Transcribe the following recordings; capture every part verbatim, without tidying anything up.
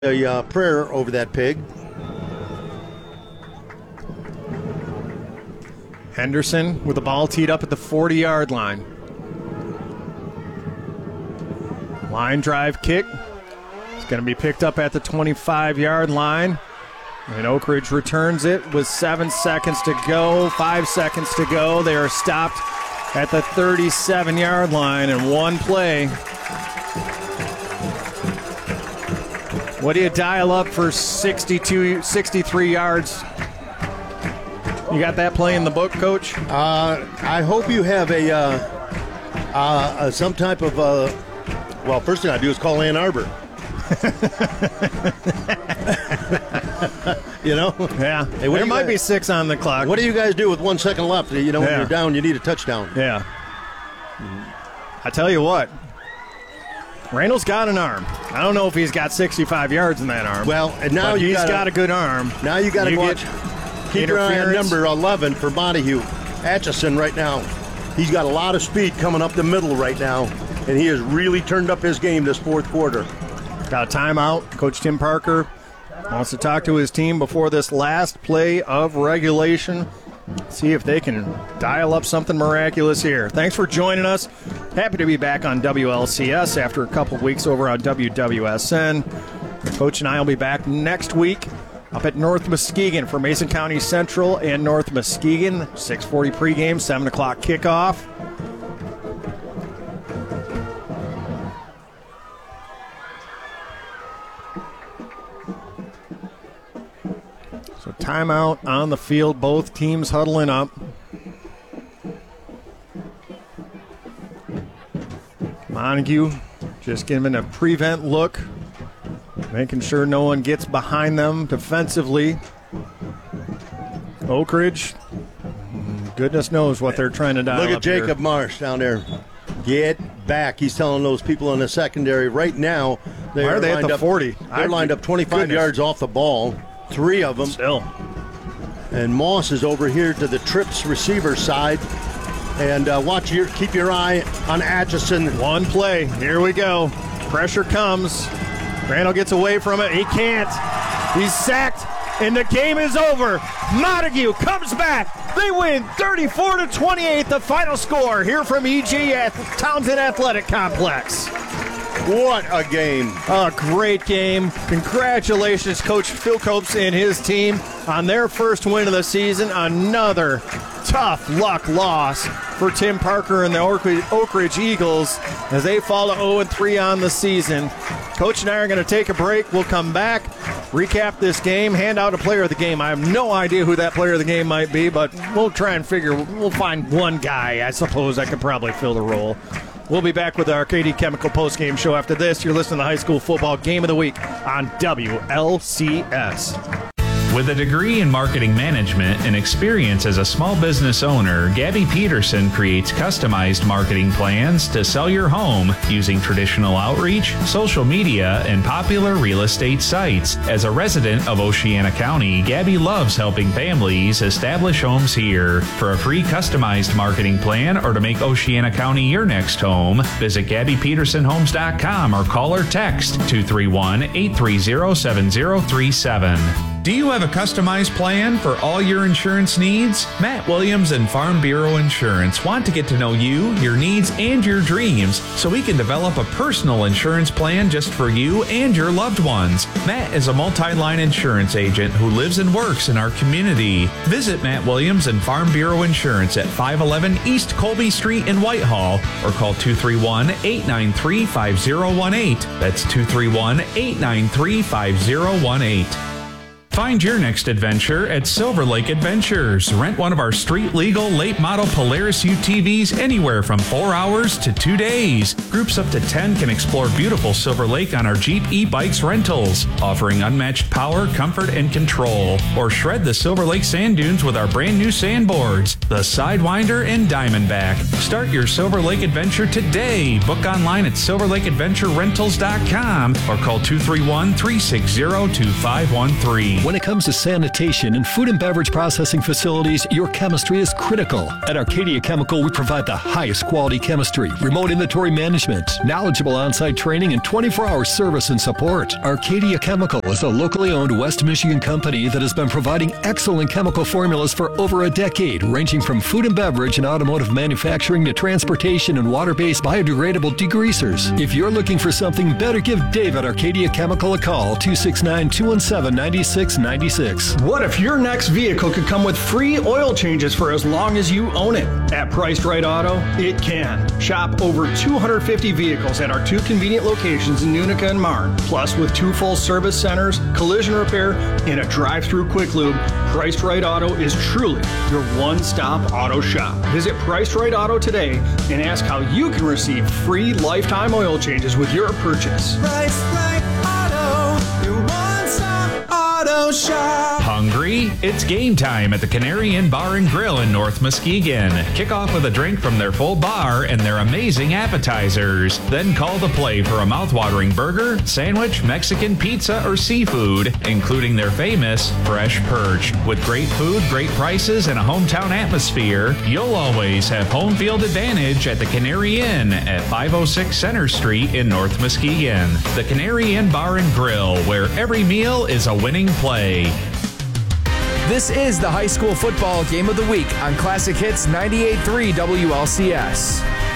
a uh, prayer over that pig. Henderson with the ball teed up at the forty-yard line. Line drive kick. It's going to be picked up at the twenty-five-yard line. And Oak Ridge returns it with seven seconds to go, five seconds to go. They are stopped at the thirty-seven-yard line in one play. What do you dial up for sixty-two, sixty-three yards? You got that play in the book, Coach? Uh, I hope you have a uh, uh, uh, some type of, uh, well, first thing I do is call Ann Arbor. You know? Yeah. Hey, what there do might guys, be six on the clock. What do you guys do with one second left? You know, when Yeah. you're down, you need a touchdown. Yeah. I tell you what, Randall's got an arm. I don't know if he's got sixty-five yards in that arm. Well, and now but you he's gotta, got a good arm. Now you got to You watch. get Keep your eye on interference. number eleven for Montague. Atchison right now. He's got a lot of speed coming up the middle right now, and he has really turned up his game this fourth quarter. Got a timeout. Coach Tim Parker wants to talk to his team before this last play of regulation. See if they can dial up something miraculous here. Thanks for joining us. Happy to be back on W L C S after a couple weeks over on W W S N. Coach and I will be back next week up at North Muskegon for Mason County Central and North Muskegon. six forty pregame, seven o'clock kickoff. So timeout on the field, both teams huddling up. Montague just giving a prevent look, making sure no one gets behind them defensively. Oak Ridge, goodness knows what they're trying to dial Look at up here. Jacob Marsh down there. Get back. He's telling those people in the secondary right now. They Why are they at lined the up, forty? They're I- lined up twenty-five goodness. yards off the ball. Three of them. Still. And Moss is over here to the trips receiver side. And uh, watch your keep your eye on Atchison. One play. Here we go. Pressure comes. Randall gets away from it. He can't. He's sacked, and the game is over. Montague comes back. They win thirty-four to twenty-eight. The final score here from E G at Townsend Athletic Complex. What a game. A great game. Congratulations, Coach Phil Copes and his team on their first win of the season. Another tough luck loss for Tim Parker and the Oak Ridge, Oak Ridge Eagles as they fall to oh and three on the season. Coach and I are going to take a break. We'll come back, recap this game, hand out a player of the game. I have no idea who that player of the game might be, but we'll try and figure, we'll find one guy, I suppose, that could probably fill the role. We'll be back with our Arcadia Chemical postgame show after this. You're listening to High School Football Game of the Week on W L C S. With a degree in marketing management and experience as a small business owner, Gabby Peterson creates customized marketing plans to sell your home using traditional outreach, social media, and popular real estate sites. As a resident of Oceana County, Gabby loves helping families establish homes here. For a free customized marketing plan or to make Oceana County your next home, visit Gabby Peterson Homes dot com or call or text two three one, eight three zero, seven zero three seven. Do you have a customized plan for all your insurance needs? Matt Williams and Farm Bureau Insurance want to get to know you, your needs, and your dreams so we can develop a personal insurance plan just for you and your loved ones. Matt is a multi-line insurance agent who lives and works in our community. Visit Matt Williams and Farm Bureau Insurance at five eleven East Colby Street in Whitehall or call two three one, eight nine three, five zero one eight. That's two three one, eight nine three, five zero one eight. Find your next adventure at Silver Lake Adventures. Rent one of our street-legal, late-model Polaris U T Vs anywhere from four hours to two days. Groups up to ten can explore beautiful Silver Lake on our Jeep e-bikes rentals, offering unmatched power, comfort, and control. Or shred the Silver Lake sand dunes with our brand-new sandboards, the Sidewinder and Diamondback. Start your Silver Lake adventure today. Book online at silver lake adventure rentals dot com or call two three one, three six zero, two five one three. When it comes to sanitation and food and beverage processing facilities, your chemistry is critical. At Arcadia Chemical, we provide the highest quality chemistry, remote inventory management, knowledgeable on-site training, and twenty-four hour service and support. Arcadia Chemical is a locally owned West Michigan company that has been providing excellent chemical formulas for over a decade, ranging from food and beverage and automotive manufacturing to transportation and water-based biodegradable degreasers. If you're looking for something better, give Dave at Arcadia Chemical a call, two six nine, two one seven, nine six nine six. What if your next vehicle could come with free oil changes for as long as you own it? At Priced Right Auto, it can. Shop over two hundred fifty vehicles at our two convenient locations in Unica and Marne. Plus, with two full service centers, collision repair, and a drive-through quick lube, Priced Right Auto is truly your one-stop auto shop. Visit Priced Right Auto today and ask how you can receive free lifetime oil changes with your purchase. Priced Right Auto, your one-stop auto shop. Hungry? It's game time at the Canary Inn Bar and Grill in North Muskegon. Kick off with a drink from their full bar and their amazing appetizers. Then call the play for a mouthwatering burger, sandwich, Mexican pizza, or seafood, including their famous fresh perch. With great food, great prices, and a hometown atmosphere, you'll always have home field advantage at the Canary Inn at five oh six Center Street in North Muskegon. The Canary Inn Bar and Grill, where every meal is a winning play. This is the high school football game of the week on Classic Hits ninety-eight point three W L C S.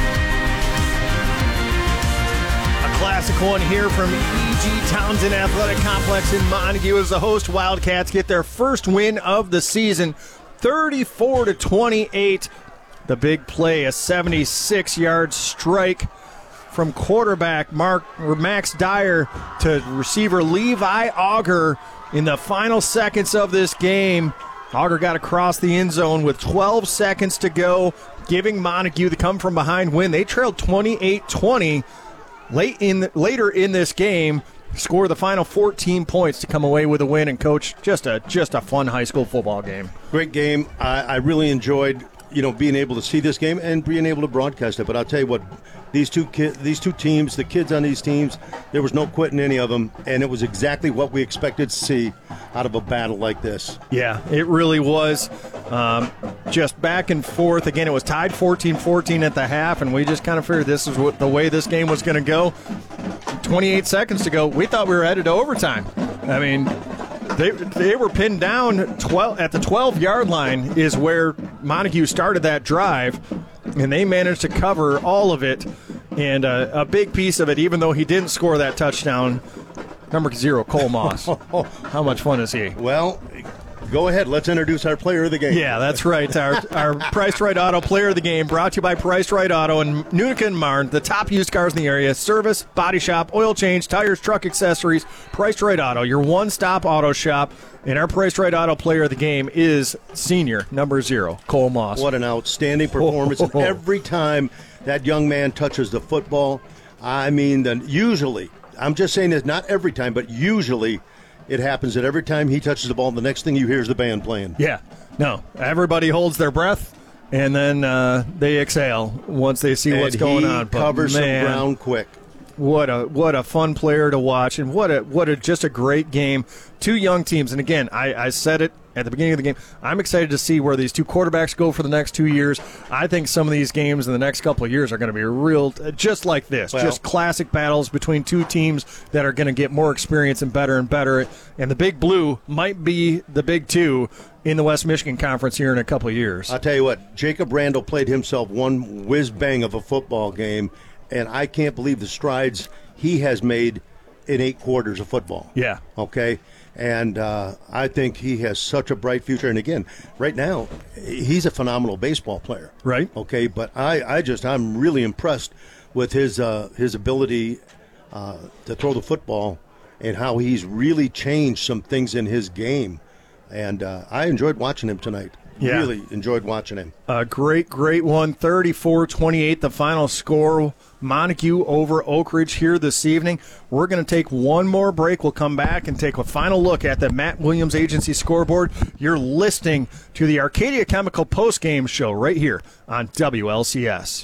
A classic one here from E G Townsend Athletic Complex in Montague as the host Wildcats get their first win of the season, thirty-four to twenty-eight. The big play, a seventy-six yard strike from quarterback Mark or Max Dyer to receiver Levi Auger in the final seconds of this game. Auger got across the end zone with twelve seconds to go, giving Montague the come from behind win. They trailed twenty-eight twenty late in later in this game, score the final fourteen points to come away with a win. And coach, just a just a fun high school football game. Great game. I, I really enjoyed, you know, being able to see this game and being able to broadcast it. But I'll tell you what, these two ki- these two teams, the kids on these teams, there was no quitting any of them, and it was exactly what we expected to see out of a battle like this. Yeah, it really was. Um, just back and forth. Again, it was tied fourteen fourteen at the half, and we just kind of figured this is what the way this game was going to go. twenty-eight seconds to go. We thought we were headed to overtime. I mean, They they were pinned down twelve at the twelve-yard line is where Montague started that drive, and they managed to cover all of it. And uh, a big piece of it, even though he didn't score that touchdown, number zero, Cole Moss. How much fun is he? Well, go ahead. Let's introduce our player of the game. Yeah, that's right. Our our Priced Right Auto player of the game, brought to you by Priced Right Auto in Unica and Marne, the top used cars in the area. Service, body shop, oil change, tires, truck accessories. Priced Right Auto, your one-stop auto shop. And our Priced Right Auto player of the game is senior, number zero, Cole Moss. What an outstanding performance. And every time that young man touches the football, I mean, then usually, I'm just saying this, not every time, but usually it happens that every time he touches the ball, the next thing you hear is the band playing. Yeah. No, everybody holds their breath, and then uh, they exhale once they see and what's going he on. But covers man, some ground quick. What a what a fun player to watch, and what a what a just a great game. Two young teams, and again, I, I said it at the beginning of the game. I'm excited to see where these two quarterbacks go for the next two years. I think some of these games in the next couple of years are going to be real, just like this, well, just classic battles between two teams that are going to get more experience and better and better. And the Big Blue might be the Big Two in the West Michigan Conference here in a couple of years. I'll tell you what, Jacob Randall played himself one whiz-bang of a football game, and I can't believe the strides he has made in eight quarters of football. Yeah. Okay? And uh, I think he has such a bright future. And again, right now, he's a phenomenal baseball player. Right. Okay, but I, I just, I'm really impressed with his uh, his ability uh, to throw the football and how he's really changed some things in his game. And uh, I enjoyed watching him tonight. Yeah. Really enjoyed watching him. A great, great one. thirty-four twenty-eight, the final score. Montague over Oak Ridge here this evening. We're going to take one more break. We'll come back and take a final look at the Matt Williams Agency scoreboard. You're listening to the Arcadia Chemical postgame show right here on W L C S.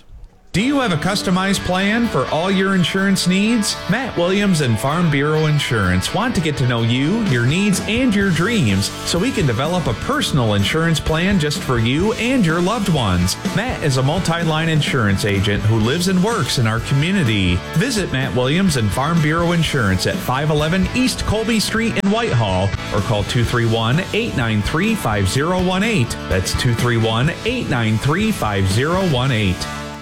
Do you have a customized plan for all your insurance needs? Matt Williams and Farm Bureau Insurance want to get to know you, your needs, and your dreams so we can develop a personal insurance plan just for you and your loved ones. Matt is a multi-line insurance agent who lives and works in our community. Visit Matt Williams and Farm Bureau Insurance at five eleven East Colby Street in Whitehall or call two three one, eight nine three, five zero one eight. That's two three one, eight nine three, five zero one eight.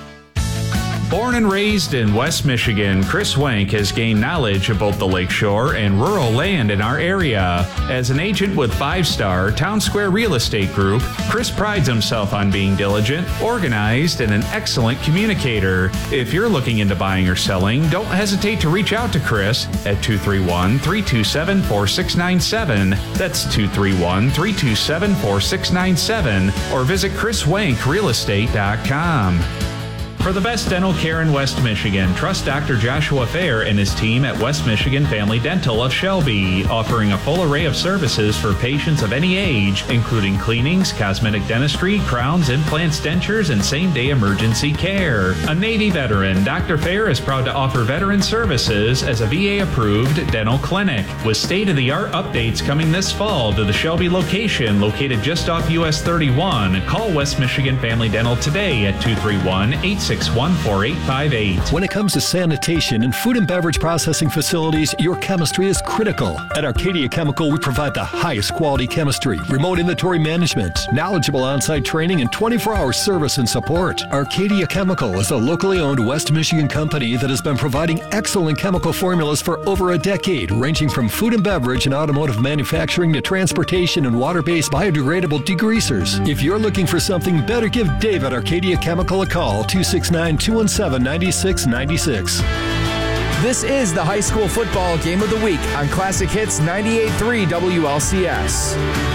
Born and raised in West Michigan, Chris Wank has gained knowledge of both the lakeshore and rural land in our area. As an agent with Five Star Town Square Real Estate Group, Chris prides himself on being diligent, organized, and an excellent communicator. If you're looking into buying or selling, don't hesitate to reach out to Chris at two three one, three two seven, four six nine seven. That's two three one, three two seven, four six nine seven, or visit chris wank real estate dot com. For the best dental care in West Michigan, trust Doctor Joshua Fair and his team at West Michigan Family Dental of Shelby, offering a full array of services for patients of any age, including cleanings, cosmetic dentistry, crowns, implants, dentures, and same-day emergency care. A Navy veteran, Doctor Fair is proud to offer veteran services as a V A-approved dental clinic, with state-of-the-art updates coming this fall to the Shelby location located just off U S thirty-one. Call West Michigan Family Dental today at two three one, eight six one, four eight five eight. When it comes to sanitation and food and beverage processing facilities, your chemistry is critical. At Arcadia Chemical, we provide the highest quality chemistry, remote inventory management, knowledgeable on-site training, and twenty-four hour service and support. Arcadia Chemical is a locally owned West Michigan company that has been providing excellent chemical formulas for over a decade, ranging from food and beverage and automotive manufacturing to transportation and water-based biodegradable degreasers. If you're looking for something better, give Dave at Arcadia Chemical a call, two six nine, two one seven, nine six nine six. This is the high school football game of the week on Classic Hits ninety-eight point three W L C S.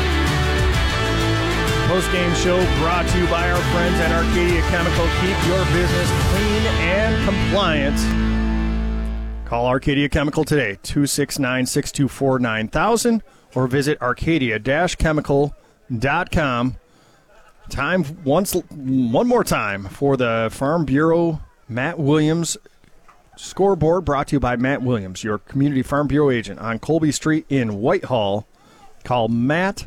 Post-game show brought to you by our friends at Arcadia Chemical. Keep your business clean and compliant. Call Arcadia Chemical today, two six nine, six two four, nine thousand, or visit arcadia dash chemical dot com. Time once, one more time for the Farm Bureau Matt Williams scoreboard, brought to you by Matt Williams, your community Farm Bureau agent on Colby Street in Whitehall. Call Matt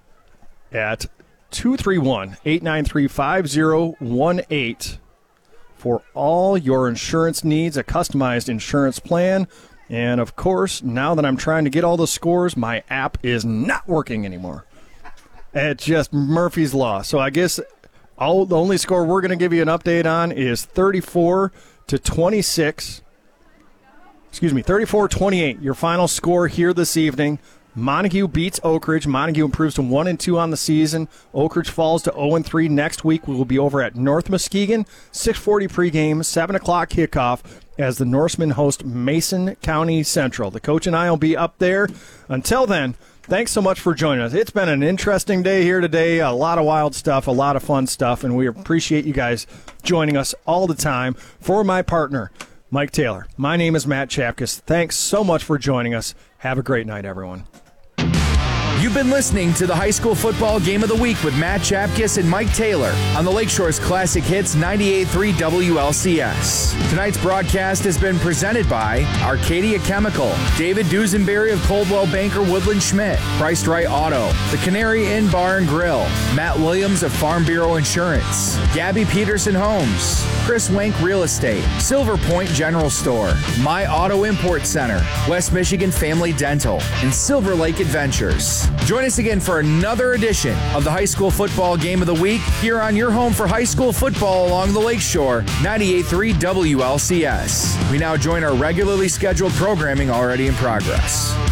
at two three one, eight nine three, five zero one eight for all your insurance needs, a customized insurance plan. And, of course, now that I'm trying to get all the scores, my app is not working anymore. It's just Murphy's Law. So I guess all the only score we're going to give you an update on is thirty-four to twenty-six. Excuse me, thirty-four twenty-eight. Your final score here this evening. Montague beats Oak Ridge. Montague improves to one and two on the season. Oak Ridge falls to oh and three. Next week we will be over at North Muskegon. six forty pregame, seven o'clock kickoff as the Norsemen host Mason County Central. The coach and I will be up there. Until then, thanks so much for joining us. It's been an interesting day here today. A lot of wild stuff, a lot of fun stuff, and we appreciate you guys joining us all the time. For my partner, Mike Taylor, my name is Matt Chapkus. Thanks so much for joining us. Have a great night, everyone. You've been listening to the high school football game of the week with Matt Chapkus and Mike Taylor on the Lakeshore's Classic Hits ninety-eight point three W L C S. Tonight's broadcast has been presented by Arcadia Chemical, David Dusenberry of Coldwell Banker Woodland Schmidt, Priced Right Auto, The Canary Inn Bar and Grill, Matt Williams of Farm Bureau Insurance, Gabby Peterson Homes, Chris Wank Real Estate, Silver Point General Store, My Auto Import Center, West Michigan Family Dental, and Silver Lake Adventures. Join us again for another edition of the high school football game of the week here on your home for high school football along the Lakeshore, ninety-eight point three W L C S. We now join our regularly scheduled programming already in progress.